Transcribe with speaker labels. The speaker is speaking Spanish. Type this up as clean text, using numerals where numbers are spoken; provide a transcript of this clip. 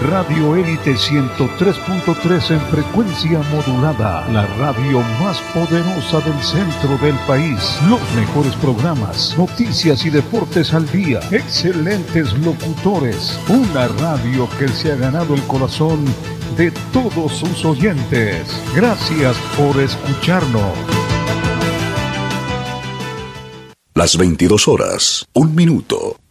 Speaker 1: Radio Élite 103.3 en frecuencia modulada, la radio más poderosa del centro del país. Los mejores programas, noticias y deportes al día, excelentes locutores, una radio que se ha ganado el corazón de todos sus oyentes. Gracias por escucharnos.
Speaker 2: Las 22 horas, 1 minuto.